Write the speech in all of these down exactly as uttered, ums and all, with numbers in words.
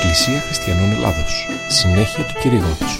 Εκκλησία Χριστιανών Ελλάδος. Συνέχεια του κηρύγματος.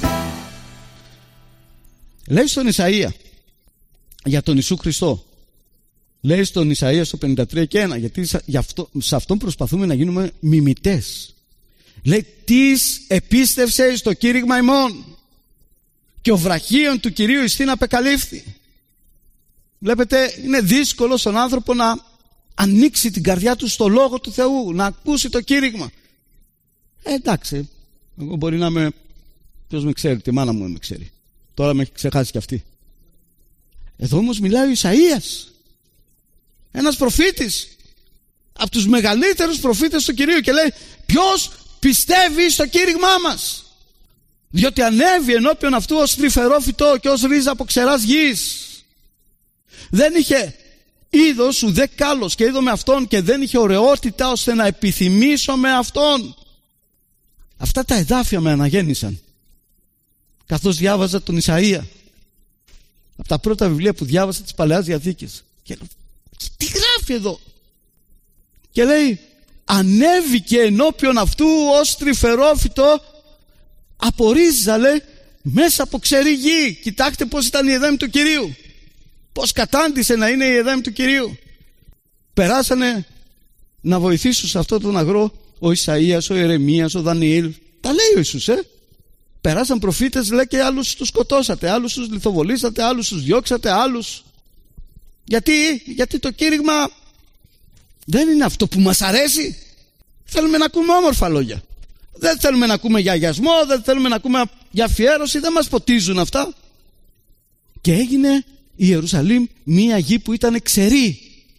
Λέει στον Ισαΐα για τον Ιησού Χριστό. Λέει στον Ισαΐα στο πενήντα τρία και ένα, γιατί αυτό, σε αυτόν προσπαθούμε να γίνουμε μιμητές. Λέει, τις επίστευσε στο κήρυγμα ημών και ο βραχίων του Κυρίου ειστίν απεκαλύφθη. Βλέπετε, είναι δύσκολο στον άνθρωπο να ανοίξει την καρδιά του στο Λόγο του Θεού, να ακούσει το κήρυγμα. Ε, εντάξει, εγώ μπορεί να είμαι, ποιος με ξέρει, τη μάνα μου με ξέρει. Τώρα με έχει ξεχάσει κι αυτή. Εδώ όμως μιλάει ο Ισαΐας, ένας προφήτης, από τους μεγαλύτερους προφήτες του Κυρίου, και λέει, ποιος πιστεύει στο κήρυγμά μας, διότι ανέβη ενώπιον αυτού ως τρυφερό φυτό και ως ρίζα από ξεράς γης. Δεν είχε είδος ουδέ κάλος και είδω με αυτόν, και δεν είχε ωραιότητα ώστε να επιθυμήσω με αυτόν. Αυτά τα εδάφια με αναγέννησαν καθώς διάβαζα τον Ισαΐα, από τα πρώτα βιβλία που διάβασα της Παλαιάς Διαθήκης. Και λέω, τι γράφει εδώ? Και λέει, ανέβηκε ενώπιον αυτού ως τρυφερόφυτο από ρίζα, λέει, μέσα από ξερή γη. Κοιτάξτε πως ήταν η εδέμη του Κυρίου, πως κατάντησε να είναι η εδέμη του Κυρίου. Περάσανε να βοηθήσουν σε αυτόν τον αγρό ο Ισαΐας, ο Ιερεμίας, ο Δανιήλ. Τα λέει ο Ιησούς, ε. Περάσαν προφήτες, λέει, και άλλους τους σκοτώσατε, άλλους τους λιθοβολήσατε, άλλους τους διώξατε, άλλους. Γιατί, γιατί το κήρυγμα δεν είναι αυτό που μας αρέσει. Θέλουμε να ακούμε όμορφα λόγια. Δεν θέλουμε να ακούμε για αγιασμό, δεν θέλουμε να ακούμε για αφιέρωση, δεν μας ποτίζουν αυτά. Και έγινε η Ιερουσαλήμ μία γη που ήταν ξερή.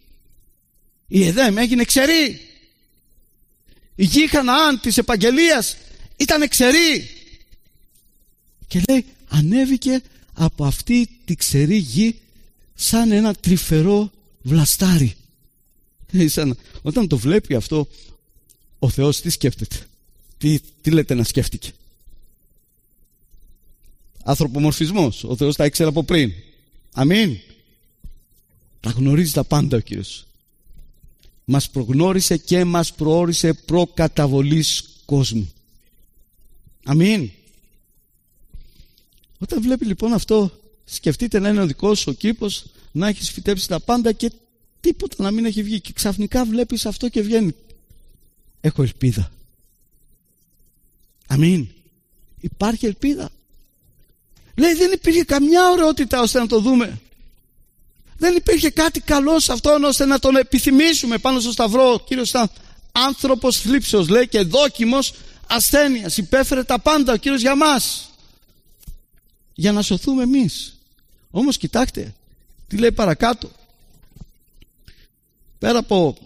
Η Εδέμ έγινε ξερή. Η γη Χαναάν της επαγγελίας ήταν ξερή. Και λέει, ανέβηκε από αυτή τη ξερή γη σαν ένα τρυφερό βλαστάρι. Σαν, όταν το βλέπει αυτό ο Θεός, τι σκέφτεται? Τι, τι λέτε να σκέφτηκε? Ανθρωπομορφισμός. Ο Θεός τα ήξερε από πριν. Αμήν. Τα γνωρίζει τα πάντα ο Κύριος. Μας προγνώρισε και μας προόρισε προκαταβολής κόσμου. Αμήν. Όταν βλέπει λοιπόν αυτό, σκεφτείτε να είναι ο δικός σου ο κήπος, να έχεις φυτέψει τα πάντα και τίποτα να μην έχει βγει, και ξαφνικά βλέπεις αυτό και βγαίνει. Έχω ελπίδα. Αμήν. Υπάρχει ελπίδα. Λέει, δεν υπήρχε καμιά ωραιότητα ώστε να το δούμε. Δεν υπήρχε κάτι καλό σε αυτόν ώστε να τον επιθυμήσουμε πάνω στο σταυρό. Ο Κύριος ήταν άνθρωπος θλίψεως, λέει, και δόκιμος ασθένειας. Υπέφερε τα πάντα ο Κύριος για μας, για να σωθούμε εμείς. Όμως κοιτάξτε τι λέει παρακάτω. Πέρα από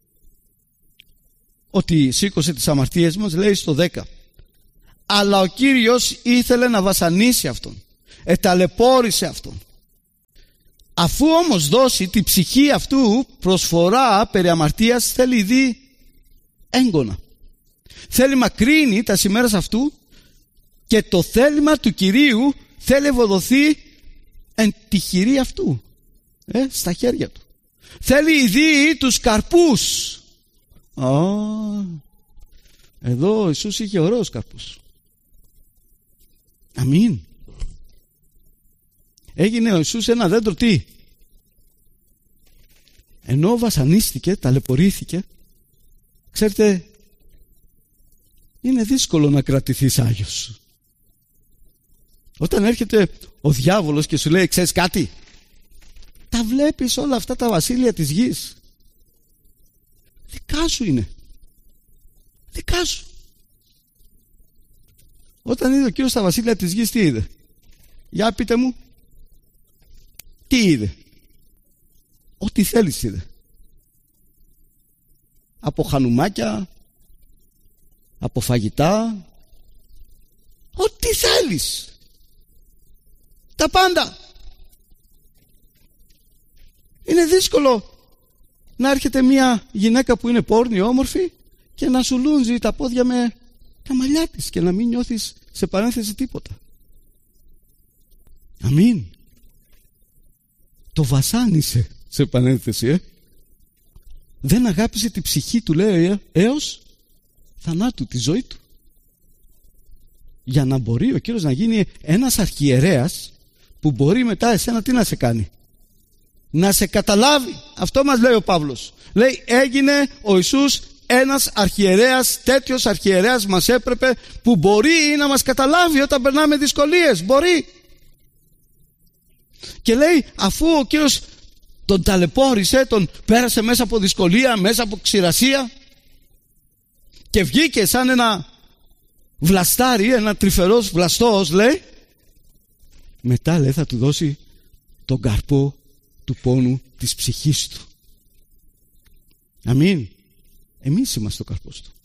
ότι σήκωσε τις αμαρτίες μας, λέει στο δέκα, αλλά ο Κύριος ήθελε να βασανίσει αυτόν, εταλαιπώρησε αυτόν. Αφού όμως δώσει τη ψυχή αυτού προσφορά περί αμαρτίας, θέλει δει έγκωνα. Θέλει μακρύνει τα σημέρας αυτού, και το θέλημα του Κυρίου θέλει ευοδοθεί εν τη χειρή αυτού, ε, στα χέρια του. Θέλει δει τους καρπούς. Oh, εδώ ο Ιησούς είχε ωραίους καρπούς. Αμήν. Έγινε ο Ιησούς ένα δέντρο, τι? Ενώ βασανίστηκε, ταλαιπωρήθηκε. Ξέρετε, είναι δύσκολο να κρατηθείς άγιος. Όταν έρχεται ο διάβολος και σου λέει, ξέρεις κάτι, τα βλέπεις όλα αυτά τα βασίλεια της γης, δικά σου είναι, δικά σου. Όταν είδε ο Κύριος τα βασίλεια της γης, τι είδε? Για πείτε μου, τι είδε? Ό,τι θέλεις είδε. Από χανουμάκια, από φαγητά, ό,τι θέλεις, τα πάντα. Είναι δύσκολο να έρχεται μια γυναίκα που είναι πόρνη, όμορφη, και να σου λούνζει τα πόδια με τα μαλλιά της και να μην νιώθεις σε παρένθεση τίποτα. Αμήν. Το βασάνισε, σε παρένθεση, ε. Δεν αγάπησε τη ψυχή του, λέει, έως θανάτου, τη ζωή του. για να μπορεί ο Κύριος να γίνει ένας αρχιερέας που μπορεί μετά εσένα τι να σε κάνει? Να σε καταλάβει. Αυτό μας λέει ο Παύλος. Λέει έγινε ο Ιησούς ένας αρχιερέας, τέτοιος αρχιερέας μας έπρεπε, που μπορεί να μας καταλάβει όταν περνάμε δυσκολίες. Μπορεί. Και λέει αφού ο Κύριος τον ταλαιπώρησε, τον πέρασε μέσα από δυσκολία, μέσα από ξηρασία και βγήκε σαν ένα βλαστάρι, ένα τρυφερός βλαστός, λέει, μετά λέει θα του δώσει τον καρπό του πόνου της ψυχής του. Αμήν. Εμείς είμαστε ο καρπός του.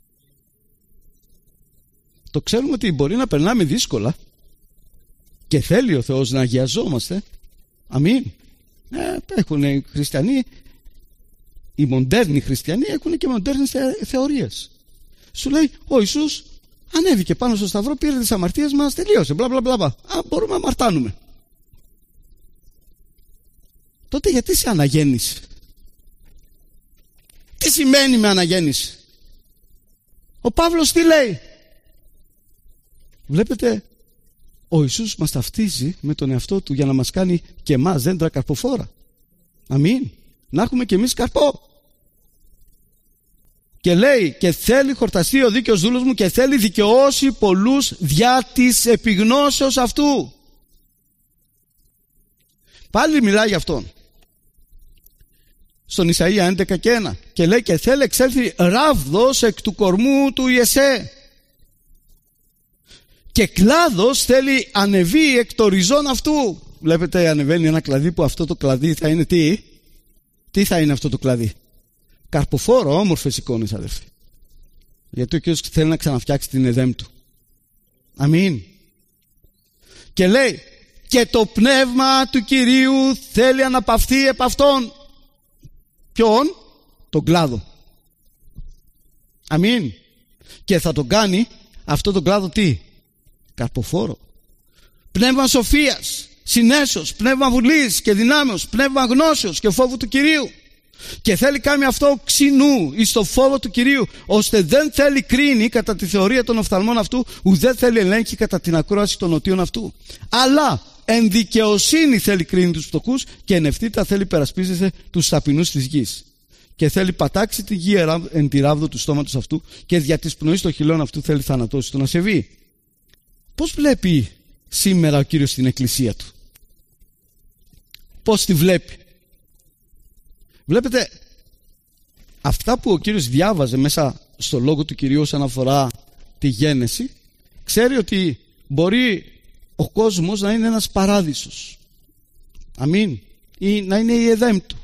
Το ξέρουμε ότι μπορεί να περνάμε δύσκολα και θέλει ο Θεός να αγιαζόμαστε. Αμήν. Ε, έχουν οι χριστιανοί, οι μοντέρνοι χριστιανοί έχουν και μοντέρνες θεωρίες. Σου λέει ο Ιησούς ανέβηκε πάνω στο σταυρό, πήρε τις αμαρτίες μας, τελείωσε, μπλα μπλα μπλα. Α, μπορούμε να αμαρτάνουμε. Τότε γιατί σε αναγέννησε? Τι σημαίνει με αναγέννηση? Ο Παύλος τι λέει? Βλέπετε, ο Ιησούς μας ταυτίζει με τον εαυτό του για να μας κάνει και εμάς δέντρα καρποφόρα. Αμήν. Να έχουμε και εμείς καρπό. Και λέει και θέλει χορταστεί ο δίκαιος δούλος μου και θέλει δικαιώσει πολλούς διά της επιγνώσεως αυτού. Πάλι μιλάει για αυτόν. Στον Ισαΐα έντεκα και ένα και λέει και θέλει εξέλθει ράβδος εκ του κορμού του Ιεσέ και κλάδος θέλει ανεβεί εκ το ριζών αυτού. Βλέπετε ανεβαίνει ένα κλαδί που αυτό το κλαδί θα είναι τι? Τι θα είναι αυτό το κλαδί? Καρποφόρο, όμορφες εικόνες αδερφοί. Γιατί ο Κύριος θέλει να ξαναφτιάξει την Εδέμ του. Αμήν. Και λέει και το πνεύμα του Κυρίου θέλει αναπαυθεί επ' αυτόν. Ποιον? Τον κλάδο. Αμήν. Και θα τον κάνει αυτό τον κλάδο τι? Καρποφόρο. Πνεύμα σοφίας, συνέσεως, πνεύμα βουλής και δυνάμεως, πνεύμα γνώσεως και φόβου του Κυρίου. Και θέλει κάνει αυτό ξινού εις το φόβο του Κυρίου, ώστε δεν θέλει κρίνει κατά τη θεωρία των οφθαλμών αυτού, ουδέ θέλει ελέγχει κατά την ακρόαση των οτίων αυτού. Αλλά εν δικαιοσύνη θέλει κρίνει τους φτωχούς και εν ευθύτητα θέλει περασπίζεσαι τους ταπεινούς της γης. Και θέλει πατάξει τη γη εν τη ράβδο του στόματος αυτού και δια της πνοής των χειλών αυτού θέλει θανατώσει τον ασεβή. Πώς βλέπει σήμερα ο Κύριος την εκκλησία του? Πώς τη βλέπει? Βλέπετε, αυτά που ο Κύριος διάβαζε μέσα στο λόγο του Κυρίου όσον αφορά τη γένεση, ξέρει ότι μπορεί ο κόσμος να είναι ένας παράδεισος. Αμήν. Ή να είναι η Εδέμ του.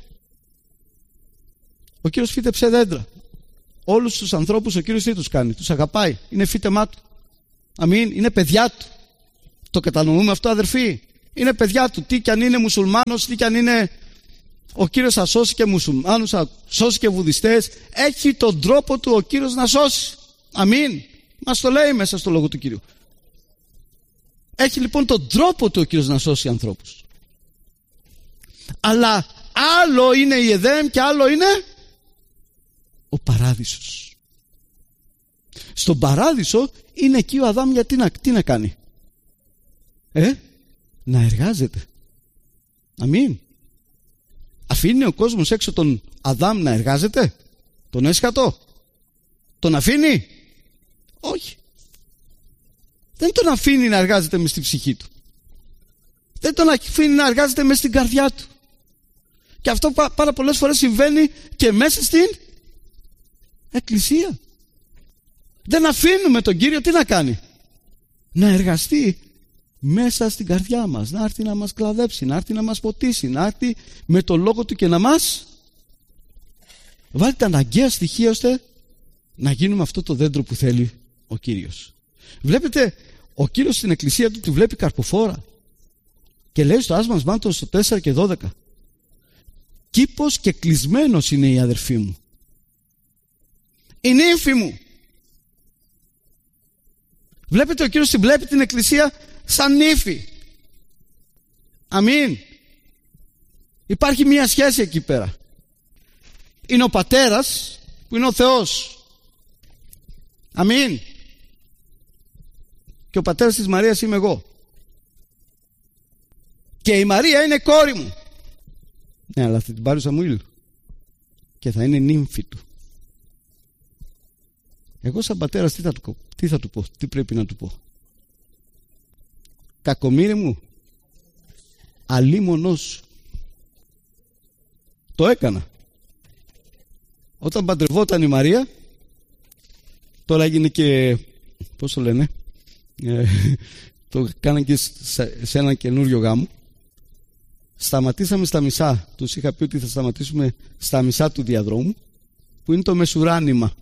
Ο Κύριος φύτεψε δέντρα. Όλους τους ανθρώπους ο Κύριος τι τους κάνει? Τους αγαπάει. Είναι φύτεμά του. Αμήν. Είναι παιδιά του. Το κατανοούμε αυτό αδερφοί? Είναι παιδιά του. Τι κι αν είναι μουσουλμάνος, τι κι αν είναι... Ο Κύριος θα σώσει και μουσουλμάνους, θα σώσει και βουδιστές. Έχει τον τρόπο του ο Κύριος να σώσει. Αμήν. Μας το λέει μέσα στο λόγο του Κυρίου. Έχει λοιπόν τον τρόπο του ο Κύριος να σώσει ανθρώπους. Αλλά άλλο είναι η Εδέμ και άλλο είναι ο παράδεισος. Στον παράδεισο είναι εκεί ο Αδάμ γιατί να, τι να κάνει? Ε, να εργάζεται. Αμήν. Αφήνει ο κόσμος έξω τον Αδάμ να εργάζεται? Τον έσχατο? Τον αφήνει? Όχι. Δεν τον αφήνει να εργάζεται μες στην ψυχή του. Δεν τον αφήνει να εργάζεται μες στην καρδιά του. Και αυτό πάρα πολλές φορές συμβαίνει και μέσα στην εκκλησία. Δεν αφήνουμε τον Κύριο τι να κάνει? Να εργαστεί μέσα στην καρδιά μας, να έρθει να μας κλαδέψει, να έρθει να μας ποτίσει, να έρθει με το λόγο του και να μας βάλει τα αναγκαία στοιχεία ώστε να γίνουμε αυτό το δέντρο που θέλει ο Κύριος. Βλέπετε, ο Κύριος στην εκκλησία του τη βλέπει καρποφόρα και λέει στο άσμας μάντος στο τέσσερα και δώδεκα, κήπος και κλεισμένος είναι η αδερφή μου, η νύμφη μου. Βλέπετε, ο Κύριος τη βλέπει την εκκλησία σαν νύφη. Αμήν. Υπάρχει μία σχέση εκεί πέρα. Είναι ο πατέρας που είναι ο Θεός. Αμήν. και ο πατέρας της Μαρίας είμαι εγώ. Και η Μαρία είναι κόρη μου. Ναι, αλλά θα την πάρει ο Σαμουήλ και θα είναι νύμφη του. Εγώ σαν πατέρας τι θα του, τι θα του πω, τι πρέπει να του πω? Κακομοίρη μου, αλίμονός σου. Το έκανα. Όταν παντρευόταν η Μαρία, τώρα έγινε και, πώς το λένε, ε, το κάναν και σε, σε έναν καινούριο γάμο. Σταματήσαμε στα μισά. Τους είχα πει ότι θα σταματήσουμε στα μισά του διαδρόμου, που είναι το μεσουράνημα.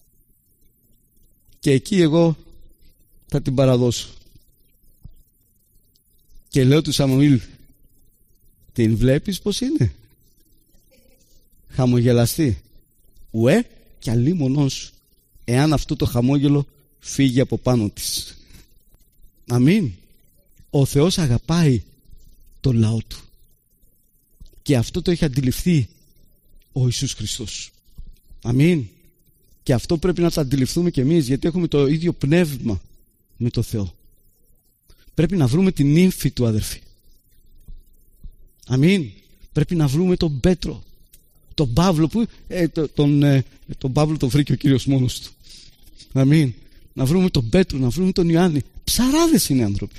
Και εκεί εγώ θα την παραδώσω. Και λέω του Σαμουήλ, την βλέπεις πως είναι? Χαμογελαστή. Ουέ και αλίμονός σου, εάν αυτό το χαμόγελο φύγει από πάνω της. Αμήν. Ο Θεός αγαπάει το λαό του. Και αυτό το έχει αντιληφθεί ο Ιησούς Χριστός. Αμήν. Και αυτό πρέπει να το αντιληφθούμε κι εμείς, γιατί έχουμε το ίδιο πνεύμα με το Θεό. Πρέπει να βρούμε την νύμφη του, αδερφοί. Αμήν. Πρέπει να βρούμε τον Πέτρο, τον Παύλο που, ε, το, τον, ε, τον Παύλο τον βρήκε ο Κύριος μόνος του. Αμήν. Να βρούμε τον Πέτρο, να βρούμε τον Ιωάννη. Ψαράδες είναι άνθρωποι.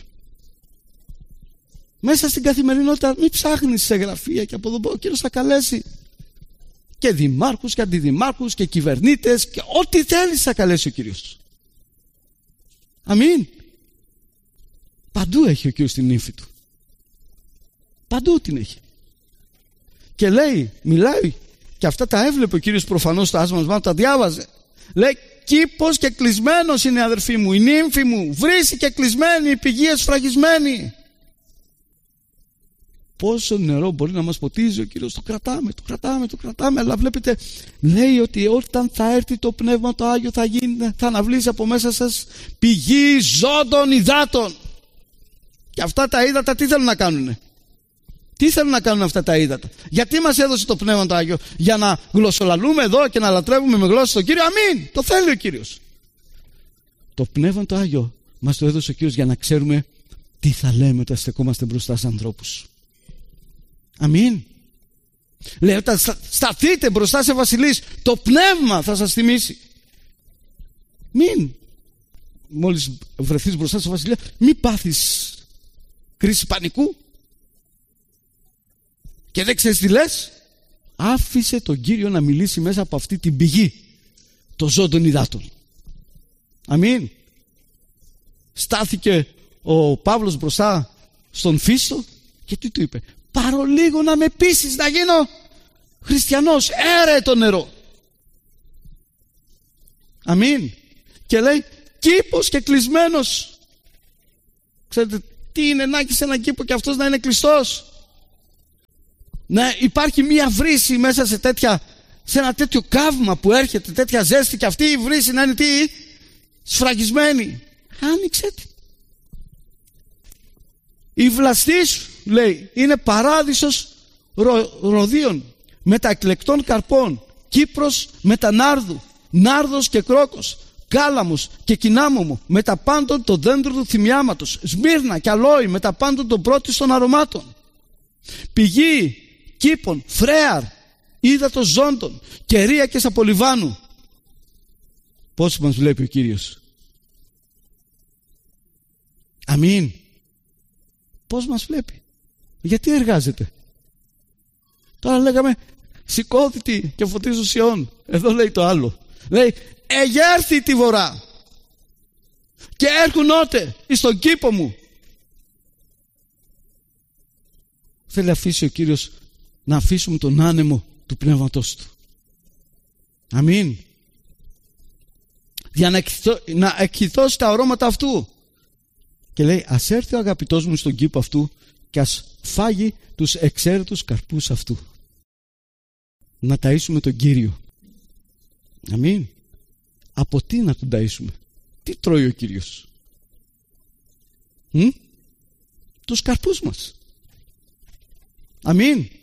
Μέσα στην καθημερινότητα μην ψάχνεις σε γραφεία και από εδώ ο Κύριος θα καλέσει και δημάρχους και αντιδημάρχους και κυβερνήτες και ό,τι θέλεις θα καλέσει ο Κύριος. Αμήν. Παντού έχει ο Κύριος την νύμφη του. Παντού την έχει. Και λέει, μιλάει, και αυτά τα έβλεπε ο Κύριος προφανώς στο άσμα, τα διάβαζε. Λέει, κήπος και κλεισμένος είναι, αδερφοί μου, η νύμφη μου, βρύση και κλεισμένη, η πηγή εσφραγισμένη. Πόσο νερό μπορεί να μας ποτίζει ο Κύριος? Το κρατάμε, το κρατάμε, το κρατάμε. Αλλά βλέπετε, λέει ότι όταν θα έρθει το Πνεύμα το Άγιο θα, γίνει, θα αναβλήσει από μέσα σας πηγή ζώντων υδάτων. Και αυτά τα ύδατα τι θέλουν να κάνουνε? Τι θέλουν να κάνουν αυτά τα ύδατα? Γιατί μας έδωσε το Πνεύμα το Άγιο? Για να γλωσσολαλούμε εδώ και να λατρεύουμε με γλώσσα τον Κύριο? Αμήν. Το θέλει ο Κύριος. Το Πνεύμα το Άγιο μας το έδωσε ο Κύριος για να ξέρουμε τι θα λέμε όταν στεκόμαστε μπροστά σε ανθρώπους. Αμήν. Λέει, όταν σταθείτε μπροστά σε βασιλείς, το Πνεύμα θα σας θυμίσει. Μην, μόλις βρεθείς μπροστά σε βασιλεία, μην πάθεις κρίση πανικού και δεν ξέρεις τι λες. Άφησε τον Κύριο να μιλήσει μέσα από αυτή την πηγή των ζώντων υδάτων. Αμήν. Στάθηκε ο Παύλος μπροστά στον Φίστο και τι του είπε? Παρολίγο να με πείσεις να γίνω χριστιανός, έρε το νερό. Αμήν. Και λέει, κήπος και κλεισμένος. Ξέρετε τι είναι να έχεις έναν κήπο και αυτός να είναι κλειστός? Να υπάρχει μία βρύση μέσα σε, τέτοια, σε ένα τέτοιο καύμα που έρχεται, τέτοια ζέστη, και αυτή η βρύση να είναι τι? Σφραγισμένη. Άνοιξε τη. Η βλαστή σου, λέει, είναι παράδεισος ρο, ροδίων μεταεκλεκτών καρπών, Κύπρος μετανάρδου, νάρδος και κρόκος, κάλαμος και κινάμωμο, μετά πάντων το δέντρο του θυμιάματος, Σμύρνα και αλόη, μετά πάντων των πρώτιστων αρωμάτων, πηγή κήπων, φρέαρ, ύδατος ζώντων, κερία από Λιβάνου. Πώς μας βλέπει ο Κύριος? Αμήν. Πώς μας βλέπει? Γιατί εργάζεται? Τώρα λέγαμε σηκώθητη και φωτίζω Σιών. Εδώ λέει το άλλο. Λέει εγέρθη τη βορρά και έρχουν ότε εις τον κήπο μου. Θέλει να αφήσει ο Κύριος να αφήσουμε τον άνεμο του Πνεύματός Του. Αμήν. Για να, εκχυθώ, να εκχυθώσει τα αρώματα αυτού. Και λέει, ας έρθει ο αγαπητός μου στον κήπο αυτού και ας φάγει τους εξαίρετους καρπούς αυτού. Να ταΐσουμε τον Κύριο. Αμήν. Από τι να τον ταΐσουμε? Τι τρώει ο Κύριος? Μ? Τους καρπούς μας. Αμήν.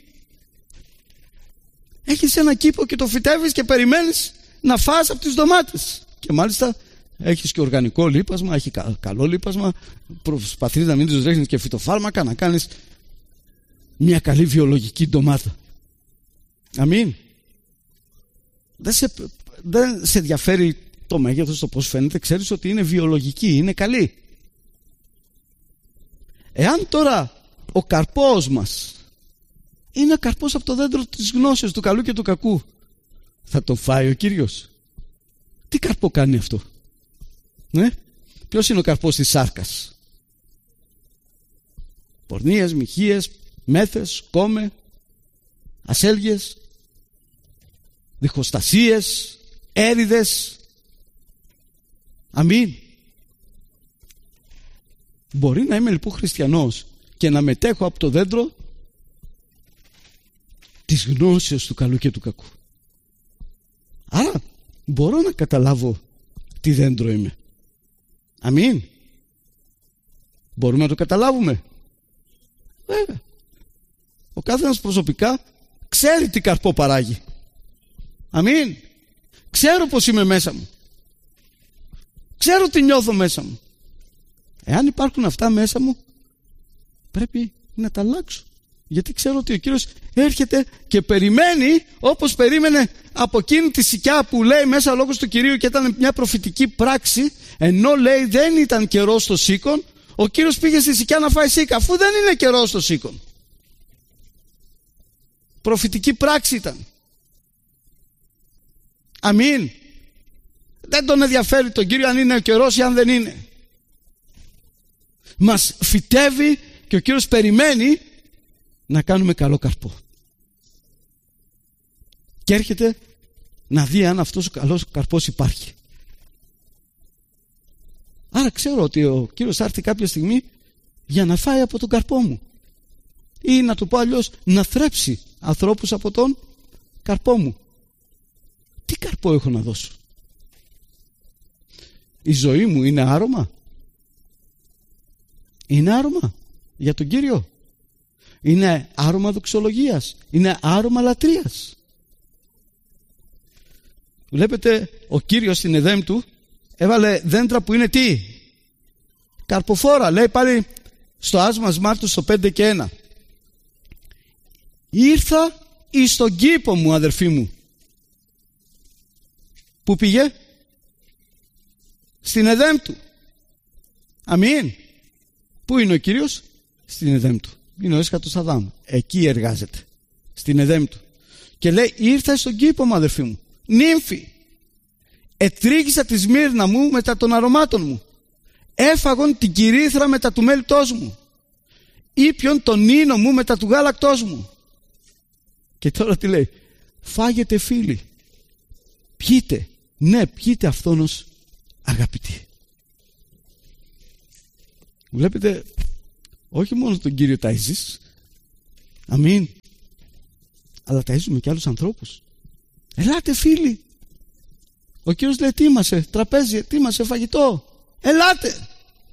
Έχεις ένα κήπο και το φυτεύεις και περιμένεις να φας από τις ντομάτες. Και μάλιστα έχεις και οργανικό λίπασμα, έχει κα, καλό λίπασμα, προσπαθείς να μην τους ρίχνεις και φυτοφάρμακα, να κάνεις μια καλή βιολογική ντομάτα. Αμήν. Δεν σε, δεν σε ενδιαφέρει το μέγεθος, το πώς φαίνεται, ξέρεις ότι είναι βιολογική, είναι καλή. Εάν τώρα ο καρπός μας είναι καρπός από το δέντρο της γνώσεως του καλού και του κακού, θα τον φάει ο Κύριος? Τι καρπό κάνει αυτό? Ναι? Ποιος είναι ο καρπός της σάρκας? Πορνείες, μοιχείες, μέθες, κόμε, ασέλγειες, διχοστασίες, έρηδες. Αμήν. Μπορεί να είμαι λοιπόν χριστιανός και να μετέχω από το δέντρο της γνώσεως του καλού και του κακού. Άρα μπορώ να καταλάβω τι δέντρο είμαι. Αμήν. Μπορούμε να το καταλάβουμε? Βέβαια. Ο καθένας προσωπικά ξέρει τι καρπό παράγει. Αμήν. Ξέρω πως είμαι μέσα μου. Ξέρω τι νιώθω μέσα μου. Εάν υπάρχουν αυτά μέσα μου, πρέπει να τα αλλάξω. Γιατί ξέρω ότι ο Κύριος έρχεται και περιμένει, όπως περίμενε από εκείνη τη σικιά που λέει μέσα ο λόγος του Κυρίου και ήταν μια προφητική πράξη, ενώ λέει δεν ήταν καιρός στο σίκον, ο Κύριος πήγε στη σικιά να φάει σίκα, αφού δεν είναι καιρός στο σίκον. Προφητική πράξη ήταν. Αμήν. Δεν τον ενδιαφέρει τον Κύριο αν είναι ο καιρός ή αν δεν είναι. Μας φυτεύει και ο Κύριος περιμένει να κάνουμε καλό καρπό. Και έρχεται να δει αν αυτός ο καλός καρπός υπάρχει. Άρα ξέρω ότι ο Κύριος θα έρθει κάποια στιγμή για να φάει από τον καρπό μου. Ή να το πω αλλιώς, να θρέψει ανθρώπους από τον καρπό μου. Τι καρπό έχω να δώσω? Η ζωή μου είναι άρωμα? Είναι άρωμα για τον Κύριο? Είναι άρωμα δοξολογίας? Είναι άρωμα λατρείας? Βλέπετε, ο Κύριος στην Εδέμ του έβαλε δέντρα που είναι τι? Καρποφόρα. Λέει πάλι στο άσμα Μάρτου στο πέντε και ένα. Ήρθα εις τον κήπο μου, αδερφοί μου. Πού πήγε? Στην Εδέμ του. Αμήν. Πού είναι ο Κύριος? Στην Εδέμ του. Είναι ο έσχατος Αδάμ. Εκεί εργάζεται. Στην Εδέμ του. Και λέει ήρθα στον κήπο μου, αδερφοί μου. Νύμφη. Ετρίγησα τη σμύρνα μου μετά των αρωμάτων μου. Έφαγον την κυρίθρα μετά του μέλιτός μου. Ήπιον τον ίνο μου μετά του γάλακτός μου. Και τώρα τι λέει? Φάγετε φίλοι. Πιείτε. Ναι, πιείτε αυτόνος αγαπητοί. Βλέπετε, όχι μόνο τον Κύριο ταΐζεις, αμήν, αλλά ταΐζουμε και άλλους ανθρώπους. Ελάτε φίλοι. Ο Κύριος λέει ετοίμασε τραπέζι, ετοίμασε φαγητό. Ελάτε.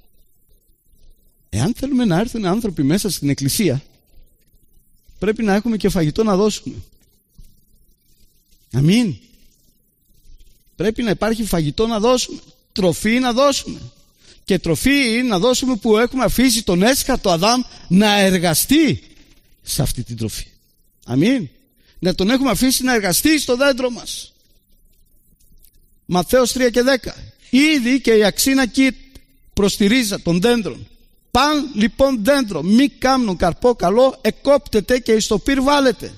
Εάν θέλουμε να έρθουν άνθρωποι μέσα στην εκκλησία, πρέπει να έχουμε και φαγητό να δώσουμε. Αμήν. Πρέπει να υπάρχει φαγητό να δώσουμε, τροφή να δώσουμε. Και τροφή να δώσουμε που έχουμε αφήσει τον έσχατο Αδάμ να εργαστεί σε αυτή την τροφή. Αμήν. Να τον έχουμε αφήσει να εργαστεί στο δέντρο μας. Ματθαίος τρία και δέκα. Ήδη και η αξίνακη προς τη ρίζα των δέντρων. Παν λοιπόν δέντρο μη κάμνουν καρπό καλό, εκόπτεται και εις το πυρ βάλετε.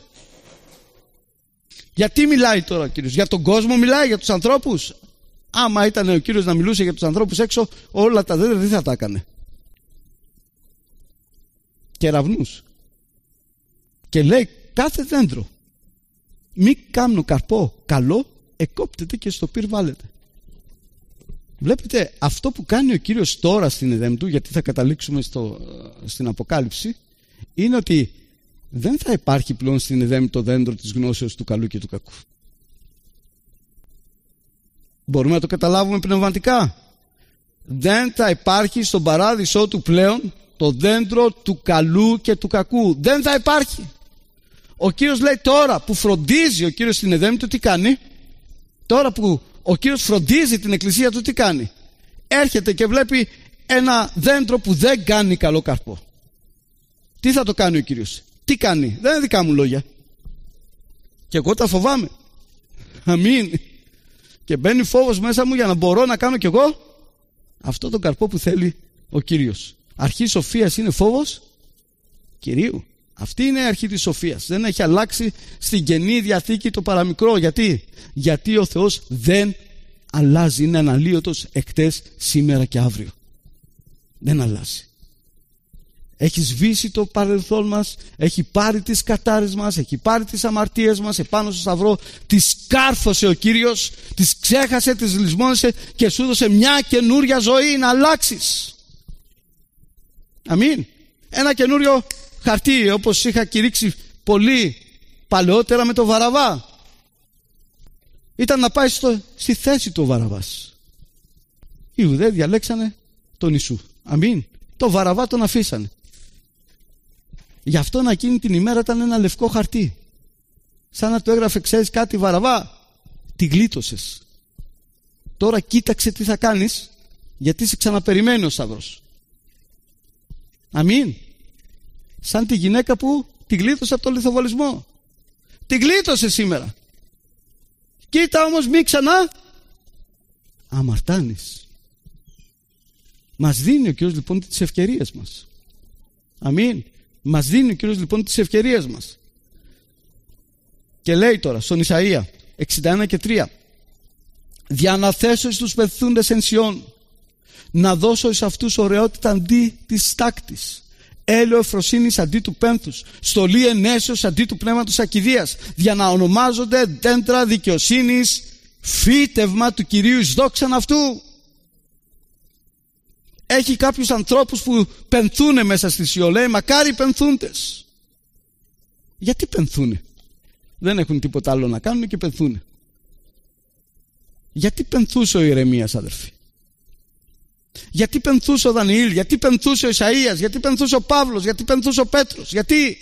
Γιατί μιλάει τώρα ο Κύριος? Για τον κόσμο μιλάει, για τους ανθρώπους? Άμα ήταν ο Κύριος να μιλούσε για τους ανθρώπους έξω, όλα τα δέντρα δεν θα τα έκανε. Κεραυνούς. Και λέει κάθε δέντρο μη κάμνουν καρπό καλό, εκόπτεται και στο πυρ βάλετε. Βλέπετε, αυτό που κάνει ο Κύριος τώρα στην Εδέμ του, γιατί θα καταλήξουμε στο, στην Αποκάλυψη, είναι ότι δεν θα υπάρχει πλέον στην Εδέμ το δέντρο της γνώσεως του καλού και του κακού. Μπορούμε να το καταλάβουμε πνευματικά? Δεν θα υπάρχει στον παράδεισό του πλέον το δέντρο του καλού και του κακού. Δεν θα υπάρχει. Ο Κύριος λέει τώρα που φροντίζει ο Κύριος στην Εδέμ του, τι κάνει? Τώρα που ο Κύριος φροντίζει την εκκλησία του, τι κάνει? έρχεται και βλέπει ένα δέντρο που δεν κάνει καλό καρπό. Τι θα το κάνει ο Κύριος? Τι κάνει? Δεν είναι δικά μου λόγια. Και εγώ τα φοβάμαι. Αμήν. Και μπαίνει φόβος μέσα μου για να μπορώ να κάνω κι εγώ αυτό τον καρπό που θέλει ο Κύριος. Αρχή σοφίας είναι φόβος Κυρίου. Αυτή είναι η αρχή της σοφίας. Δεν έχει αλλάξει στην Καινή Διαθήκη το παραμικρό. Γιατί? Γιατί ο Θεός δεν αλλάζει. Είναι αναλύωτος εχθές, σήμερα και αύριο. Δεν αλλάζει. Έχει σβήσει το παρελθόν μας, έχει πάρει τις κατάρες μας, έχει πάρει τις αμαρτίες μας επάνω στο σταυρό, τις κάρφωσε ο Κύριος, τις ξέχασε, τις λησμόνισε και σου έδωσε μια καινούρια ζωή να αλλάξεις. Αμήν. Ένα καινούριο χαρτί, όπως είχα κηρύξει πολύ παλαιότερα με το Βαραβά. Ήταν να πάει στο, στη θέση του ο Βαραβάς. Οι Ιουδαίοι διαλέξανε τον Ιησού. Αμήν. Το Βαραβά τον αφήσανε. Γι' αυτό εκείνη την ημέρα ήταν ένα λευκό χαρτί. Σαν να το έγραφε, ξέρεις κάτι Βαραβά, τη γλίτωσες. Τώρα κοίταξε τι θα κάνεις, γιατί σε ξαναπεριμένει ο Σταυρός. Αμήν. Σαν τη γυναίκα που τη γλίτωσε από το λιθοβολισμό. Τη γλίτωσε σήμερα. Κοίτα όμως μη ξανά αμαρτάνεις. Μας δίνει ο Κύριος λοιπόν τις ευκαιρίες μας. Αμήν. Μας δίνει ο Κύριος λοιπόν τις ευκαιρίες μας. Και λέει τώρα στον Ισαΐα εξήντα ένα και τρία, διαναθέσω εις τους πενθούντες εν Σιών, να δώσω εις αυτούς ωραιότητα αντί της τάκτης, έλαιο ευφροσύνης αντί του πένθους, στολή ενέσεως αντί του πνεύματος ακηδείας, για να ονομάζονται δέντρα δικαιοσύνης, φύτευμα του Κυρίου εις δόξαν αυτού. Έχει κάποιους ανθρώπους που πενθούνε μέσα στη Σιώ. Λέει μακάρι οι πενθούντες. Γιατί πενθούνε? Δεν έχουν τίποτα άλλο να κάνουν και πενθούνε. Γιατί πενθούσε ο Ιερεμίας, αδερφοί? Γιατί πενθούσε ο Δανιήλ? Γιατί πενθούσε ο Ισαΐας? Γιατί πενθούσε ο Παύλος? Γιατί πενθούσε ο Πέτρος? Γιατί?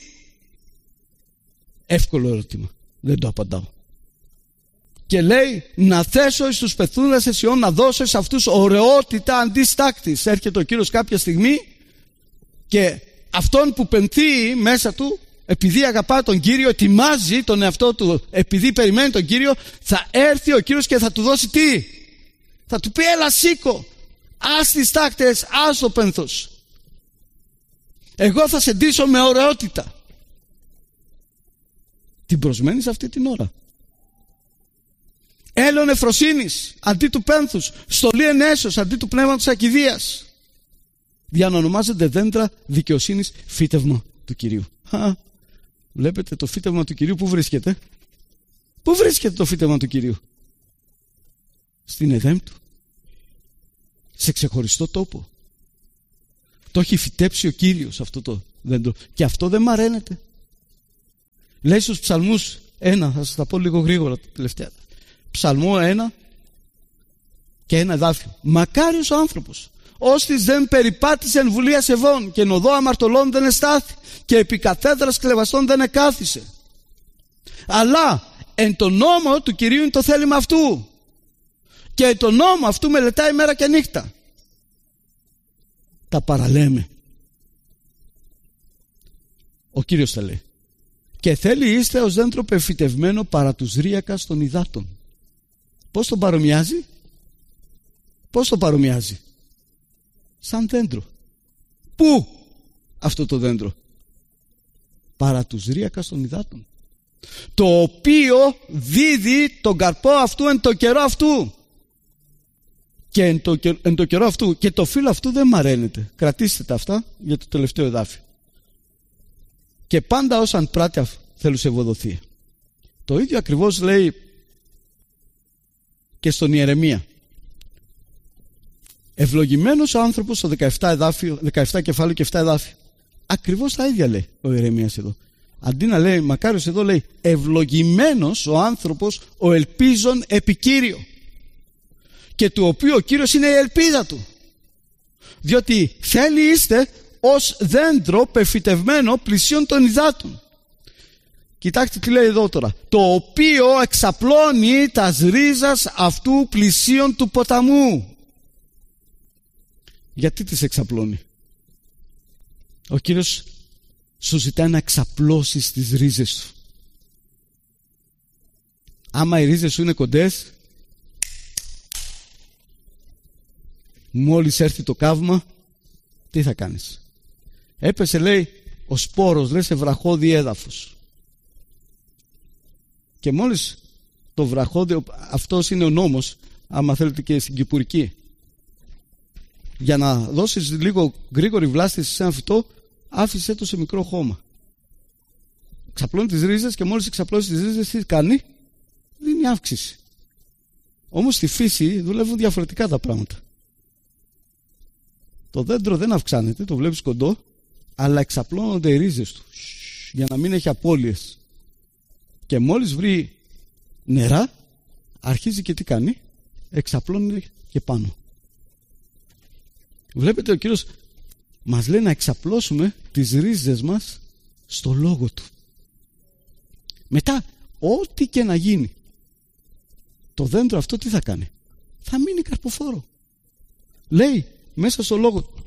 Εύκολο ερώτημα. Δεν το απαντάω. Και λέει να θέσω εις τους πενθούντες εν Σιών, να δώσω εις αυτούς ωραιότητα αντί στάκτης. Έρχεται ο Κύριος κάποια στιγμή και αυτόν που πενθεί μέσα του, επειδή αγαπά τον Κύριο, ετοιμάζει τον εαυτό του, επειδή περιμένει τον Κύριο, θα έρθει ο Κύριος και θα του δώσει τι? Θα του πει έλα σήκω, ας τις τάκτες, ας το πένθος. Εγώ θα σε ντύσω με ωραιότητα. Την προσμένεις αυτή την ώρα? Έλεον ευφροσύνης αντί του πένθους, στολή ενέσεως αντί του πνεύματος ακηδείας, για να ονομάζονται δέντρα δικαιοσύνης, φύτευμα του Κυρίου. Α, βλέπετε το φύτευμα του Κυρίου που βρίσκεται? Πού βρίσκεται το φύτευμα του Κυρίου? Στην Εδέμ του, σε ξεχωριστό τόπο. Το έχει φυτέψει ο Κύριος αυτό το δέντρο και αυτό δεν μαραίνεται. Λέει στους Ψαλμούς ένα, θα σας τα πω λίγο γρήγορα τα τελευταία. Ψαλμό ένα και ένα εδάφιο. Μακάριος ο άνθρωπος ώστις δεν περιπάτησε εν βουλία σεβών και εν οδό αμαρτωλών δεν εστάθη και επί καθέδρας κλεβαστών δεν εκάθισε, αλλά εν το νόμο του Κυρίου είναι το θέλημα αυτού και εν το νόμο αυτού μελετάει μέρα και νύχτα. Τα παραλέμε. Ο Κύριος τα λέει. Και θέλει είστε ως δέντρο πεφυτευμένο παρά τους ρύακας των υδάτων. Πώς τον παρομοιάζει? Πώς τον παρομοιάζει? Σαν δέντρο. Πού αυτό το δέντρο? Παρά τους ρύακας των υδάτων, το οποίο δίδει τον καρπό αυτού εν το καιρό αυτού. Και εν το, εν το καιρό αυτού. Και το φύλλο αυτού δεν μαραίνεται. Κρατήστε τα αυτά για το τελευταίο εδάφιο. Και πάντα όσαν πράττει θέλουν σε ευωδοθεί. Το ίδιο ακριβώς λέει και στον Ιερεμία. Ευλογημένος ο άνθρωπος στο δεκαεπτά, εδάφιο, δεκαεπτά κεφάλαιο και επτά εδάφιο. Ακριβώς τα ίδια λέει ο Ιερεμίας εδώ. Αντί να λέει μακάριος, εδώ λέει ευλογημένος ο άνθρωπος ο ελπίζων επί Κύριο, και του οποίου ο Κύριος είναι η ελπίδα του. Διότι θέλει είστε ως δέντρο πεφυτευμένο πλησίον των υδάτων. Κοιτάξτε τι λέει εδώ τώρα. Το οποίο εξαπλώνει τας ρίζας αυτού πλησίον του ποταμού. Γιατί τις εξαπλώνει? Ο Κύριος σου ζητάει να εξαπλώσεις τις ρίζες σου. Άμα οι ρίζες σου είναι κοντές, μόλις έρθει το καύμα, τι θα κάνεις? Έπεσε, λέει, ο σπόρος, λέει, σε βραχώδη έδαφος. Και μόλις το βραχώδη, αυτός είναι ο νόμος, άμα θέλετε και στην κυπουρική. Για να δώσεις λίγο γρήγορη βλάστηση σε ένα φυτό, άφησε το σε μικρό χώμα. Ξαπλώνει τις ρίζες και μόλις εξαπλώσει τις ρίζες, τι κάνει? Δίνει αύξηση. Όμως στη φύση δουλεύουν διαφορετικά τα πράγματα. Το δέντρο δεν αυξάνεται, το βλέπεις κοντό, αλλά εξαπλώνονται οι ρίζες του για να μην έχει απώλειες. Και μόλις βρει νερά, αρχίζει και τι κάνει? Εξαπλώνει και πάνω. Βλέπετε, ο Κύριος μας λέει να εξαπλώσουμε τις ρίζες μας στο λόγο του. Μετά, ό,τι και να γίνει, το δέντρο αυτό τι θα κάνει? Θα μείνει καρποφόρο. Λέει μέσα στο λόγο του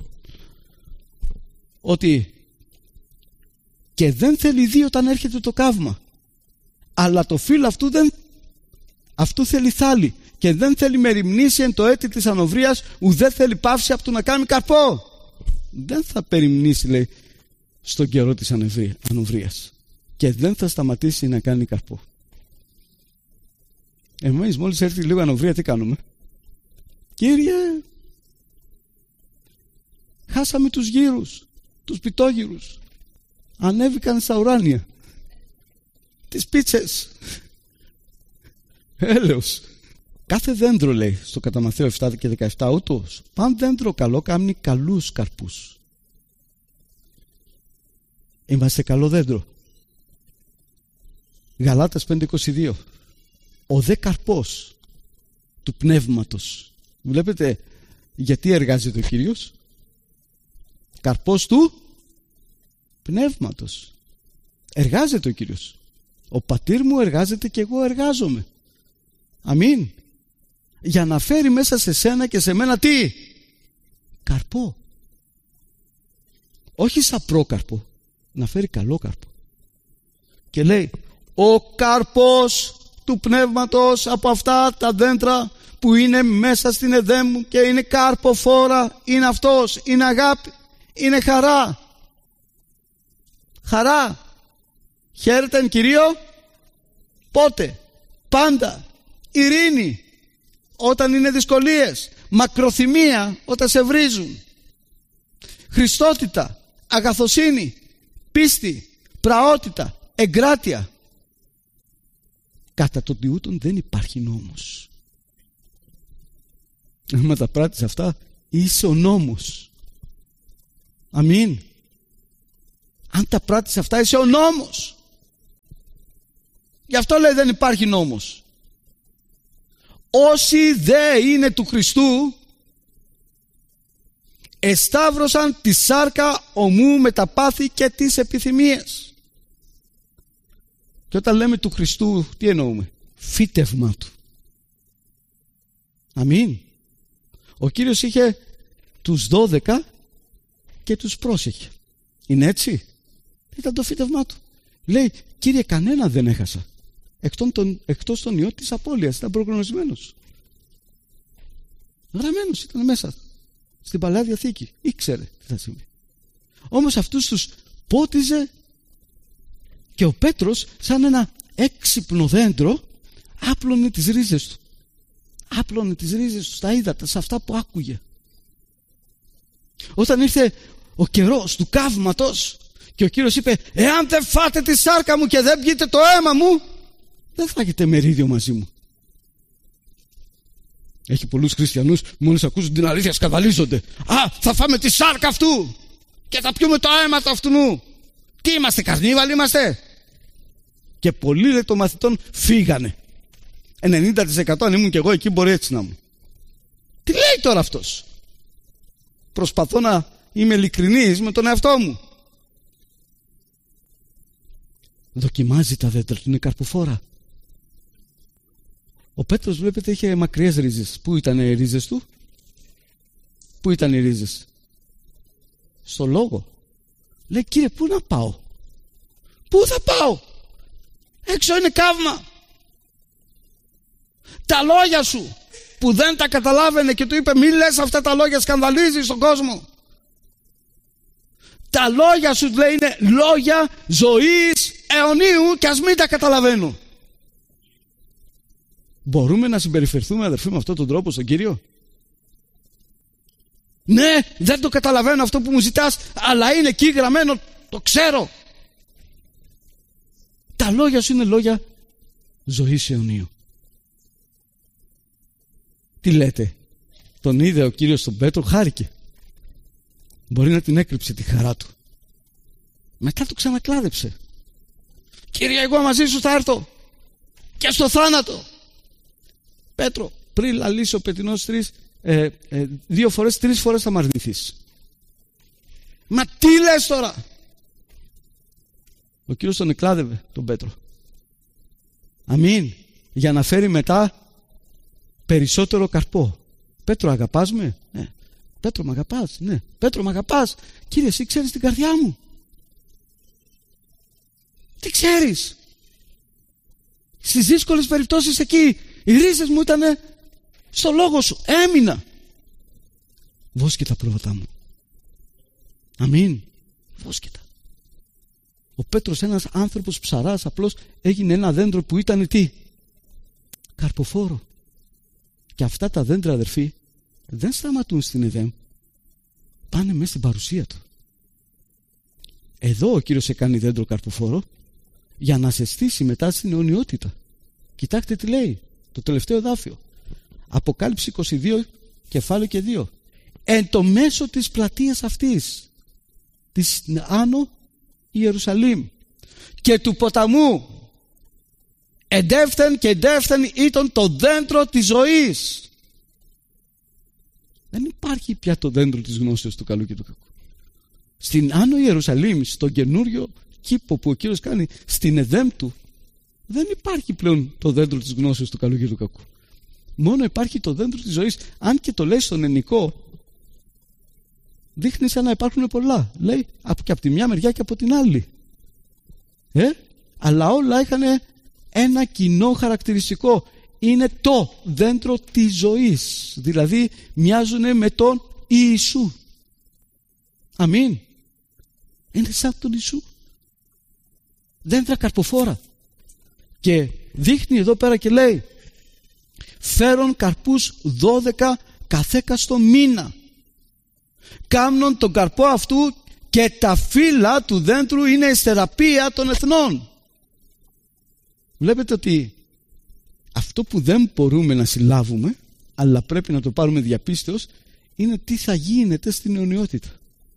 ότι και δεν θέλει δύο όταν έρχεται το καύμα, αλλά το φύλλο αυτού, δεν, αυτού θέλει θάλη και δεν θέλει μεριμνήσει εν το έτη της ανοβρίας, ουδέ θέλει πάυση από το να κάνει καρπό. Δεν θα περιμνήσει, λέει, στον καιρό της ανοβρίας και δεν θα σταματήσει να κάνει καρπό. Εμείς μόλις έρθει λίγο ανοβρία, τι κάνουμε? Κύριε, χάσαμε τους γύρους, τους πιτόγυρους, ανέβηκαν στα ουράνια, τις πίτσες, έλεος. Κάθε δέντρο, λέει στο κατά Μαθαίο επτά και δεκαεπτά, ούτως παν δέντρο καλό κάνει καλούς καρπούς. Είμαστε καλό δέντρο. Γαλάτας πέντε είκοσι δύο. Ο δε καρπός του πνεύματος. Βλέπετε γιατί εργάζεται ο Κύριος? Καρπός του πνεύματος. Εργάζεται ο Κύριος. Ο πατήρ μου εργάζεται και εγώ εργάζομαι. Αμήν. Για να φέρει μέσα σε σένα και σε μένα τι? Καρπό. Όχι σαπρό καρπό, να φέρει καλό καρπό. Και λέει, ο καρπός του πνεύματος από αυτά τα δέντρα που είναι μέσα στην Εδέμ μου και είναι καρποφόρα, είναι αυτός, είναι αγάπη, είναι χαρά. Χαρά. Χαίρεται εν Κυρίω πότε? Πάντα. Ειρήνη όταν είναι δυσκολίες, μακροθυμία όταν σε βρίζουν, χριστότητα, αγαθοσύνη, πίστη, πραότητα, εγκράτεια. Κατά τον τιούτον δεν υπάρχει νόμος. Άμα τα πράττεις αυτά, είσαι ο νόμος. Αμήν. Αν τα πράττεις αυτά, είσαι ο νόμος. Γι' αυτό λέει δεν υπάρχει νόμος. Όσοι δε είναι του Χριστού, εσταύρωσαν τη σάρκα ομού με τα πάθη και τις επιθυμίες. Και όταν λέμε του Χριστού, τι εννοούμε? Φύτευμα του. Αμήν. Ο Κύριος είχε τους δώδεκα και τους πρόσεχε. Είναι έτσι? Ήταν το φύτευμά του. Λέει, Κύριε, κανένα δεν έχασα εκτός τον, εκτός τον ιό της απώλειας. Ήταν προγνωσμένος, γραμμένος ήταν μέσα στην Παλαιά Διαθήκη. Ήξερε τι θα συμβεί. Όμως αυτούς τους πότιζε και ο Πέτρος σαν ένα έξυπνο δέντρο άπλωνε τις ρίζες του. Άπλωνε τις ρίζες του στα ύδατα, σε αυτά που άκουγε. Όταν ήρθε ο καιρός του καύματος και ο Κύριος είπε, εάν δεν φάτε τη σάρκα μου και δεν πιείτε το αίμα μου, δεν θα έχετε μερίδιο μαζί μου. Έχει πολλούς χριστιανούς, μόλις ακούσουν την αλήθεια σκανδαλίζονται. Α, θα φάμε τη σάρκα αυτού και θα πιούμε το αίμα του αυτού. Τι είμαστε, καρνίβαλοι είμαστε? Και πολλοί, λέει, των μαθητών φύγανε. ενενήντα τοις εκατό αν ήμουν και εγώ εκεί, μπορεί έτσι να μου. Τι λέει τώρα αυτός? Προσπαθώ να είμαι ειλικρινής με τον εαυτό μου. Δοκιμάζει τα δέντρα του, είναι καρποφόρα. Ο Πέτρος, βλέπετε, είχε μακριές ρίζες. Πού ήταν οι ρίζες του? Πού ήταν οι ρίζες? Στο λόγο. Λέει, Κύριε, πού να πάω? Πού θα πάω? Έξω είναι καύμα. Τα λόγια σου που δεν τα καταλάβαινε και του είπε, μη λες αυτά τα λόγια, σκανδαλίζεις τον κόσμο. Τα λόγια σου, λέει, είναι λόγια ζωής αιωνίου και ας μην τα καταλαβαίνω. Μπορούμε να συμπεριφερθούμε, αδερφοί, με αυτόν τον τρόπο στον Κύριο? Ναι, δεν το καταλαβαίνω αυτό που μου ζητάς, αλλά είναι εκεί γραμμένο, το ξέρω. Τα λόγια σου είναι λόγια ζωής αιωνίου. Τι λέτε? Τον είδε ο Κύριος τον Πέτρο, χάρηκε. Μπορεί να την έκρυψε τη χαρά του. Μετά του ξανακλάδεψε. Κύριε, εγώ μαζί σου θα έρθω και στο θάνατο. Πέτρο, πριν λαλήσει ο πετεινός τρεις, ε, ε, δύο φορές, τρεις φορές θα μ' αρνηθείς. Μα τι λες τώρα? Ο Κύριος τον εκλάδευε τον Πέτρο. Αμήν. Για να φέρει μετά περισσότερο καρπό. Πέτρο, αγαπάς με? Ναι. Πέτρο, μ' αγαπάς? Ναι. Πέτρο, μ' αγαπάς? Κύριε, εσύ ξέρεις την καρδιά μου. Τι ξέρεις? Στις δύσκολες περιπτώσεις εκεί οι ρίζες μου ήταν στο λόγο σου. Έμεινα. Βόσκε τα πρόβατά μου. Αμήν. Βόσκε τα. Ο Πέτρος, ένας άνθρωπος ψαράς, απλώς έγινε ένα δέντρο που ήταν τι? Καρποφόρο. Και αυτά τα δέντρα, αδερφοί, δεν σταματούν στην Εδέμ. Πάνε μέσα στην παρουσία του. Εδώ ο Κύριος σε κάνει δέντρο καρποφόρο για να σε στήσει μετά στην αιωνιότητα. Κοιτάξτε τι λέει το τελευταίο εδάφιο. Αποκάλυψη είκοσι δύο, κεφάλαιο και δύο. Εν το μέσο της πλατείας αυτής, της Άνω Ιερουσαλήμ και του ποταμού, εντεύθεν και εντεύθεν ήταν το δέντρο της ζωής. Δεν υπάρχει πια το δέντρο της γνώσεως του καλού και του κακού. Στην Άνω Ιερουσαλήμ, στον καινούριο κήπο που ο Κύριος κάνει, στην Εδέμ του, δεν υπάρχει πλέον το δέντρο της γνώσεως του καλού και του κακού. Μόνο υπάρχει το δέντρο της ζωής. Αν και το λέει στον ελληνικό, δείχνει σαν να υπάρχουν πολλά. Λέει και από τη μια μεριά και από την άλλη. Ε? Αλλά όλα είχαν ένα κοινό χαρακτηριστικό. Είναι το δέντρο της ζωής. Δηλαδή μοιάζουν με τον Ιησού. Αμήν. Είναι σαν τον Ιησού. Δέντρα καρποφόρα. Και δείχνει εδώ πέρα και λέει, φέρον καρπούς δώδεκα καθέκαστο μήνα. Κάμνον τον καρπό αυτού και τα φύλλα του δέντρου είναι η θεραπεία των εθνών. Βλέπετε ότι αυτό που δεν μπορούμε να συλλάβουμε, αλλά πρέπει να το πάρουμε διαπίστεως, είναι τι θα γίνεται στην αιωνιότητα.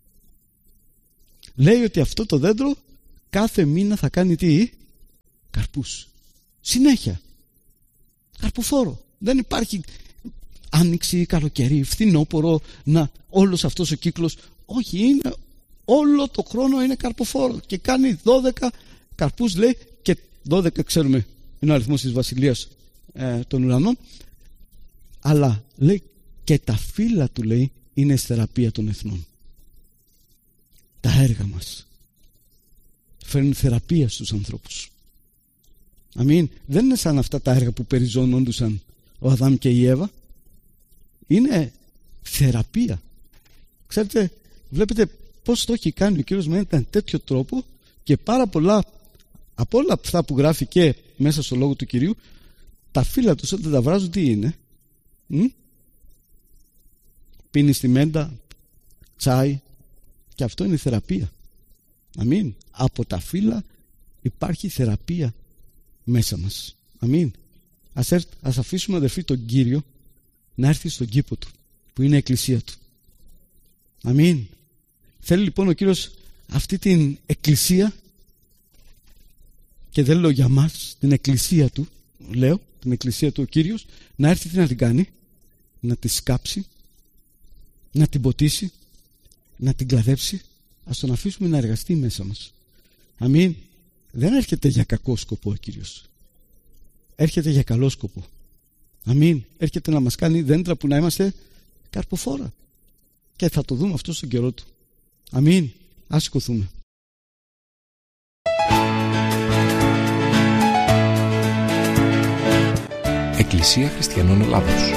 Λέει ότι αυτό το δέντρο κάθε μήνα θα κάνει τι? Καρπούς. Συνέχεια. Καρποφόρο. Δεν υπάρχει άνοιξη, καλοκαίρι, φθινόπωρο, να, όλος αυτός ο κύκλος. Όχι, είναι όλο το χρόνο είναι καρποφόρο και κάνει δώδεκα καρπούς, λέει, και δώδεκα ξέρουμε είναι ο αριθμός της βασιλείας ε, των ουρανών, αλλά λέει και τα φύλλα του, λέει, είναι η θεραπεία των εθνών. Τα έργα μας φέρνουν θεραπεία στους ανθρώπους. Αμήν. Δεν είναι σαν αυτά τα έργα που περιζώνοντουσαν ο Αδάμ και η Εύα. Είναι θεραπεία. Ξέρετε, βλέπετε πώς το έχει κάνει ο Κύριος με έναν τέτοιο τρόπο, και πάρα πολλά από όλα αυτά που γράφει και μέσα στο λόγο του Κυρίου, τα φύλλα τους όταν τα βράζουν τι είναι? Μ? Πίνει στη μέντα τσάι, και αυτό είναι θεραπεία. Αμήν. Από τα φύλλα υπάρχει θεραπεία μέσα μας. Αμήν. Ας, έρθ, ας αφήσουμε, αδερφοί, τον Κύριο να έρθει στον κήπο του, που είναι η εκκλησία του. Αμήν. Θέλει λοιπόν ο Κύριος αυτή την εκκλησία, και δεν λέω για μας, την εκκλησία του, λέω, την εκκλησία του ο Κύριος, να έρθει τι να την κάνει? Να τη σκάψει, να την ποτίσει, να την κλαδέψει. Ας τον αφήσουμε να εργαστεί μέσα μας. Αμήν. Δεν έρχεται για κακό σκοπό ο Κύριος. Έρχεται για καλό σκοπό. Αμήν. Έρχεται να μας κάνει δέντρα που να είμαστε καρποφόρα. και θα το δούμε αυτό στον καιρό του. Αμήν. Ας σηκωθούμε. Εκκλησία Χριστιανών Ελλάδος.